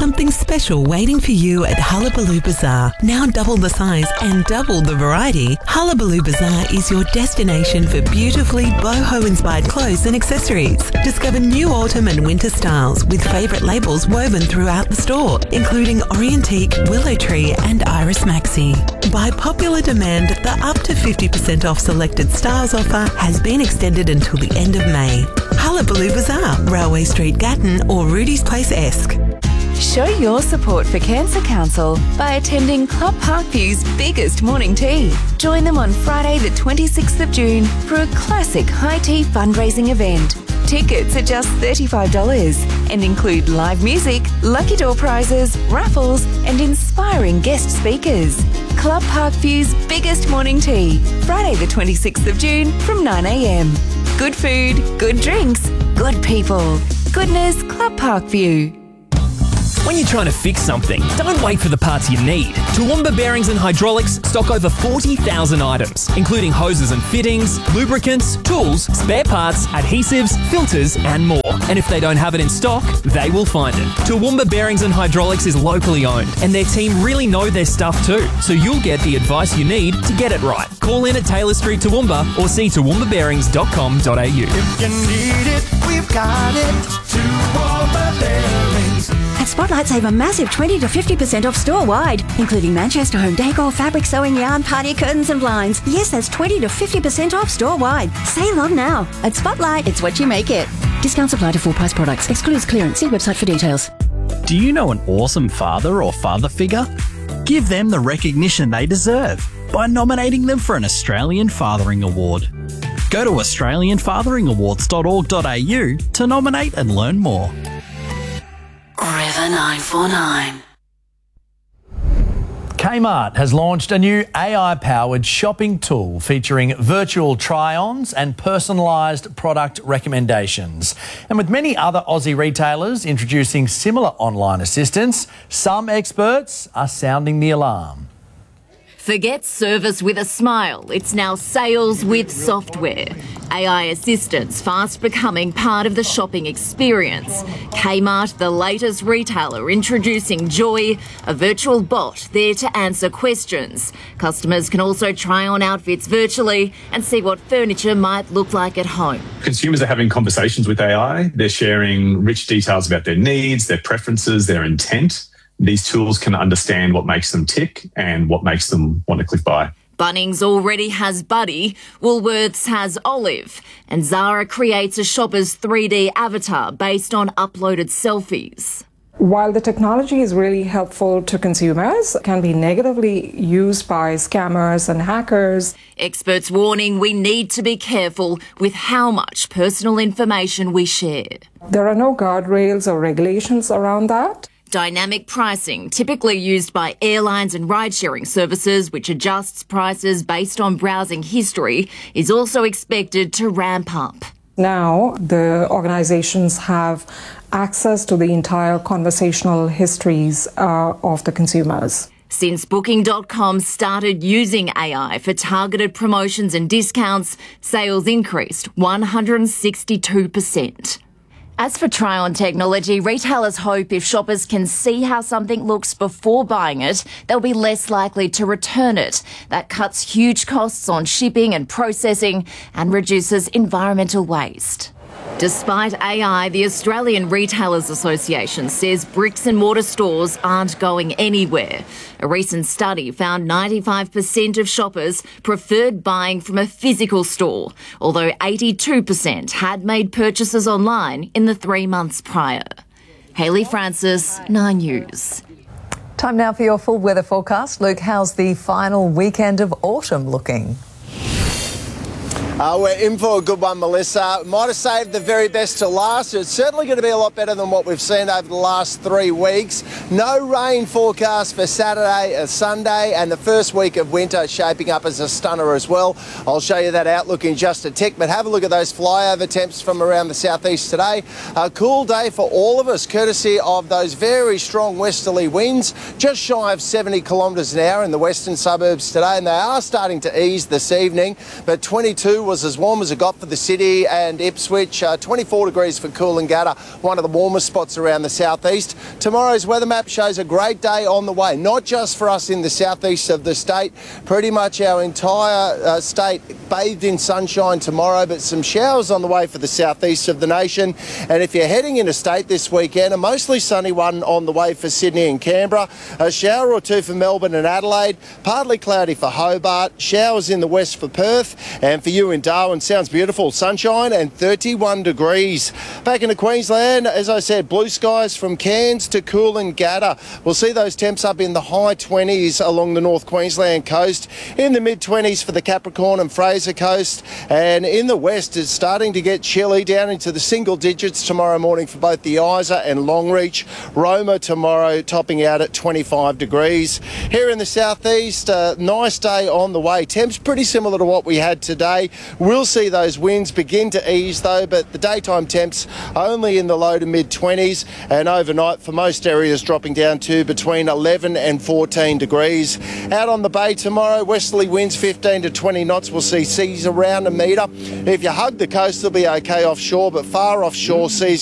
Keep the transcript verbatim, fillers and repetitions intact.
something special waiting for you at Hullabaloo Bazaar. Now double the size and double the variety, Hullabaloo Bazaar is your destination for beautifully boho-inspired clothes and accessories. Discover new autumn and winter styles with favourite labels woven throughout the store, including Orientique, Willow Tree and Iris Maxi. By popular demand, the up to fifty percent off selected styles offer has been extended until the end of May. Hullabaloo Bazaar, Railway Street, Gatton or Rudy's Place Esk. Show your support for Cancer Council by attending Club Parkview's biggest morning tea. Join them on Friday the twenty-sixth of June for a classic high tea fundraising event. Tickets are just thirty-five dollars and include live music, lucky draw prizes, raffles and inspiring guest speakers. Club Parkview's biggest morning tea, Friday the twenty-sixth of June from nine a m. Good food, good drinks, good people. Goodness Club Parkview. When you're trying to fix something, don't wait for the parts you need. Toowoomba Bearings and Hydraulics stock over forty thousand items, including hoses and fittings, lubricants, tools, spare parts, adhesives, filters and more. And if they don't have it in stock, they will find it. Toowoomba Bearings and Hydraulics is locally owned and their team really know their stuff too, so you'll get the advice you need to get it right. Call in at Taylor Street Toowoomba or see toowoomba bearings dot com dot a u. If you need it, we've got it. Toowoomba Bearings. At Spotlight, save a massive twenty to fifty percent off store-wide, including Manchester home decor, fabric, sewing, yarn, party curtains and blinds. Yes, that's twenty to fifty percent off store-wide. Save on now. At Spotlight, it's what you make it. Discounts apply to full-price products. Excludes clearance. See website for details. Do you know an awesome father or father figure? Give them the recognition they deserve by nominating them for an Australian Fathering Award. Go to australian fathering awards dot org dot a u to nominate and learn more. River nine four nine. Kmart has launched a new A I-powered shopping tool featuring virtual try-ons and personalised product recommendations. And with many other Aussie retailers introducing similar online assistants, some experts are sounding the alarm. Forget service with a smile. It's now sales with software. A I assistants fast becoming part of the shopping experience. Kmart, the latest retailer, introducing Joy, a virtual bot there to answer questions. Customers can also try on outfits virtually and see what furniture might look like at home. Consumers are having conversations with A I. They're sharing rich details about their needs, their preferences, their intent. These tools can understand what makes them tick and what makes them want to click buy. Bunnings already has Buddy, Woolworths has Olive, and Zara creates a shopper's three D avatar based on uploaded selfies. While the technology is really helpful to consumers, it can be negatively used by scammers and hackers. Experts warning we need to be careful with how much personal information we share. There are no guardrails or regulations around that. Dynamic pricing, typically used by airlines and ride-sharing services, which adjusts prices based on browsing history, is also expected to ramp up. Now, the organizations have access to the entire conversational histories uh, of the consumers. Since Booking dot com started using A I for targeted promotions and discounts, sales increased one hundred sixty-two percent. As for try-on technology, retailers hope if shoppers can see how something looks before buying it, they'll be less likely to return it. That cuts huge costs on shipping and processing and reduces environmental waste. Despite A I, the Australian Retailers Association says bricks and mortar stores aren't going anywhere. A recent study found ninety-five percent of shoppers preferred buying from a physical store, although eighty-two percent had made purchases online in the three months prior. Hayley Francis, Nine News. Time now for your full weather forecast. Luke, how's the final weekend of autumn looking? Uh, we're in for a good one, Melissa. Might have saved the very best to last. It's certainly going to be a lot better than what we've seen over the last three weeks. No rain forecast for Saturday and Sunday, and the first week of winter shaping up as a stunner as well. I'll show you that outlook in just a tick, but have a look at those flyover temps from around the southeast today. A cool day for all of us, courtesy of those very strong westerly winds, just shy of seventy kilometres an hour in the western suburbs today, and they are starting to ease this evening, but twenty-two was was as warm as it got for the city and Ipswich. Uh, twenty-four degrees for Coolangatta, one of the warmest spots around the southeast. Tomorrow's weather map shows a great day on the way, not just for us in the southeast of the state. Pretty much our entire uh, state bathed in sunshine tomorrow, but some showers on the way for the southeast of the nation. And if you're heading interstate this weekend, a mostly sunny one on the way for Sydney and Canberra. A shower or two for Melbourne and Adelaide. Partly cloudy for Hobart. Showers in the west for Perth. And for you in Darwin, sounds beautiful. Sunshine and thirty-one degrees. Back into Queensland, as I said, blue skies from Cairns to Coolangatta. We'll see those temps up in the high twenties along the North Queensland coast. In the mid twenties for the Capricorn and Fraser coast. And in the west, it's starting to get chilly down into the single digits tomorrow morning for both the Isa and Longreach. Roma tomorrow topping out at twenty-five degrees. Here in the southeast, a nice day on the way. Temps pretty similar to what we had today. We'll see those winds begin to ease though, but the daytime temps only in the low to mid twenties, and overnight for most areas dropping down to between eleven and fourteen degrees. Out on the bay tomorrow, westerly winds fifteen to twenty knots. We'll see seas around a metre. If you hug the coast, they'll be okay offshore, but far offshore seas